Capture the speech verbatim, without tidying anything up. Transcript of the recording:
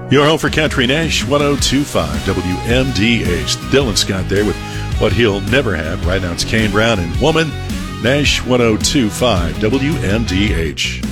Your home for Country Nash, one oh two point five W M D H. Dylan Scott there with what he'll never have. Right now it's Kane Brown and Woman. Nash, one oh two point five W M D H.